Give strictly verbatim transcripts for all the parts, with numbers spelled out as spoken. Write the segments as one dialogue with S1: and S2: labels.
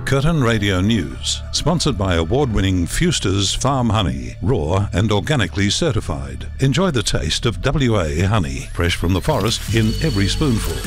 S1: Curtin Radio News, sponsored by award-winning Fuster's Farm Honey, raw and organically certified. Enjoy the taste of W A honey, fresh from the forest in every spoonful.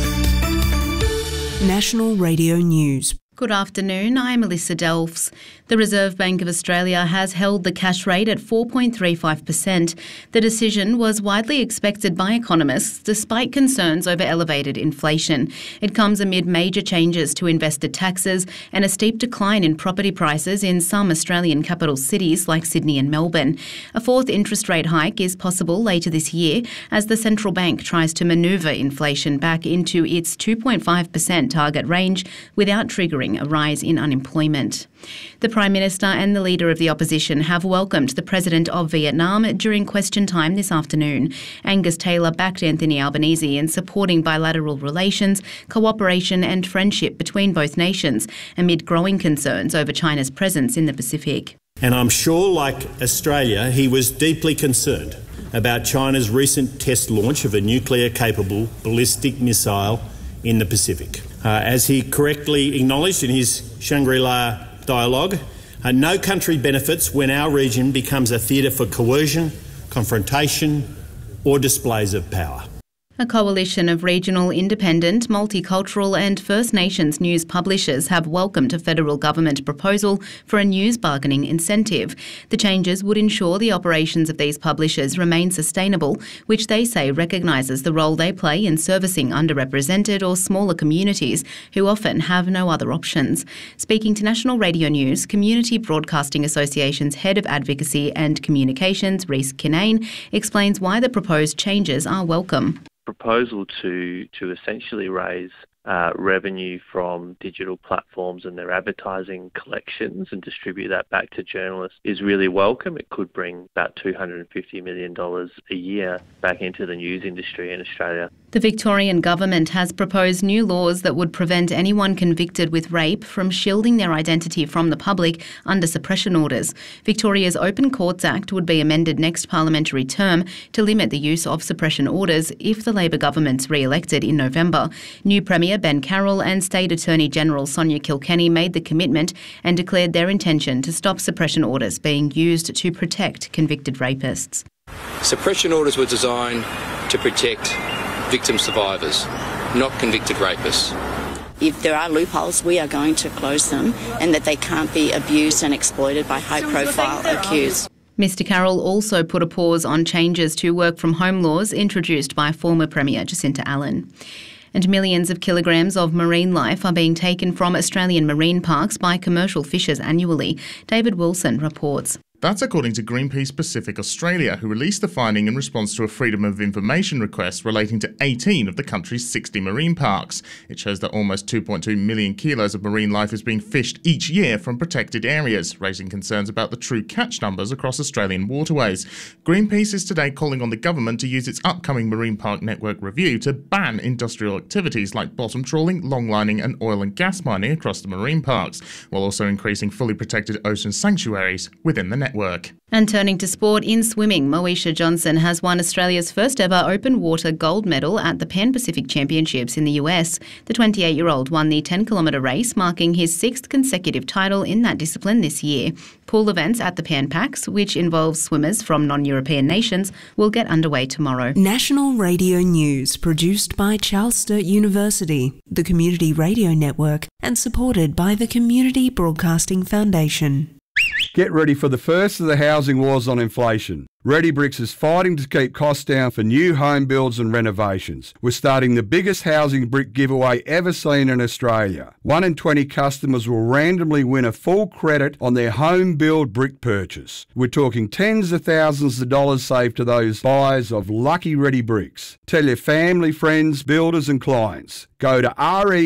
S2: National Radio News.
S3: Good afternoon, I'm Melissa Delfs. The Reserve Bank of Australia has held the cash rate at four point three five percent. The decision was widely expected by economists despite concerns over elevated inflation. It comes amid major changes to investor taxes and a steep decline in property prices in some Australian capital cities like Sydney and Melbourne. A fourth interest rate hike is possible later this year as the central bank tries to manoeuvre inflation back into its two point five percent target range without triggering a rise in unemployment. The Prime Minister and the Leader of the Opposition have welcomed the President of Vietnam during question time this afternoon. Angus Taylor backed Anthony Albanese in supporting bilateral relations, cooperation and friendship between both nations amid growing concerns over China's presence in the Pacific.
S4: And I'm sure, like Australia, he was deeply concerned about China's recent test launch of a nuclear-capable ballistic missile in the Pacific. Uh, as he correctly acknowledged in his Shangri-La dialogue, uh, no country benefits when our region becomes a theatre for coercion, confrontation or displays of power.
S3: A coalition of regional, independent, multicultural and First Nations news publishers have welcomed a federal government proposal for a news bargaining incentive. The changes would ensure the operations of these publishers remain sustainable, which they say recognises the role they play in servicing underrepresented or smaller communities who often have no other options. Speaking to National Radio News, Community Broadcasting Association's Head of Advocacy and Communications, Rhys Kinane, explains why the proposed changes are welcome.
S5: Proposal to to essentially raise uh, revenue from digital platforms and their advertising collections and distribute that back to journalists is really welcome. It could bring about two hundred fifty million dollars a year back into the news industry in Australia.
S3: The Victorian government has proposed new laws that would prevent anyone convicted with rape from shielding their identity from the public under suppression orders. Victoria's Open Courts Act would be amended next parliamentary term to limit the use of suppression orders if the Labor government's re-elected in November. New Premier Ben Carroll and State Attorney General Sonia Kilkenny made the commitment and declared their intention to stop suppression orders being used to protect convicted rapists.
S6: Suppression orders were designed to protect victim survivors, not convicted rapists.
S7: If there are loopholes, we are going to close them, and that they can't be abused and exploited by high-profile accused.
S3: Mister Carroll also put a pause on changes to work-from-home laws introduced by former Premier Jacinta Allen. And millions of kilograms of marine life are being taken from Australian marine parks by commercial fishers annually. David Wilson reports.
S8: That's according to Greenpeace Pacific Australia, who released the finding in response to a Freedom of Information request relating to eighteen of the country's sixty marine parks. It shows that almost two point two million kilos of marine life is being fished each year from protected areas, raising concerns about the true catch numbers across Australian waterways. Greenpeace is today calling on the government to use its upcoming Marine Park Network review to ban industrial activities like bottom trawling, longlining and oil and gas mining across the marine parks, while also increasing fully protected ocean sanctuaries within the network.
S3: And turning to sport, in swimming, Moesha Johnson has won Australia's first ever open water gold medal at the Pan Pacific Championships in the U S. The twenty-eight-year-old won the ten kilometre race, marking his sixth consecutive title in that discipline this year. Pool events at the Pan Pacs, which involves swimmers from non-European nations, will get underway tomorrow.
S2: National Radio News, produced by Charles Sturt University, the Community Radio Network, and supported by the Community Broadcasting Foundation.
S9: Get ready for the first of the housing wars on inflation. Ready Bricks is fighting to keep costs down for new home builds and renovations. We're starting the biggest housing brick giveaway ever seen in Australia. One in twenty customers will randomly win a full credit on their home build brick purchase. We're talking tens of thousands of dollars saved to those buyers of lucky Ready Bricks. Tell your family, friends, builders and clients. Go to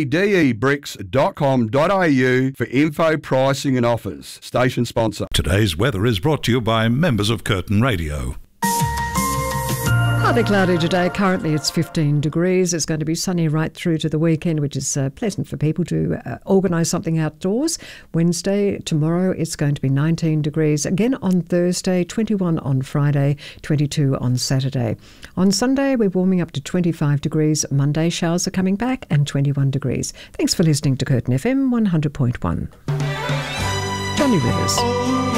S9: redebricks dot com dot a u for info, pricing and offers. Station sponsor.
S1: Today's weather is brought to you by members of Curtin Radio.
S10: Partly cloudy today. Currently it's fifteen degrees. It's going to be sunny right through to the weekend, which is uh, pleasant for people to uh, organise something outdoors. Wednesday, tomorrow, it's going to be nineteen degrees. Again on Thursday, twenty-one on Friday, twenty-two on Saturday. On Sunday, we're warming up to twenty-five degrees. Monday, showers are coming back and twenty-one degrees. Thanks for listening to Curtin F M one hundred point one. Johnny Rivers.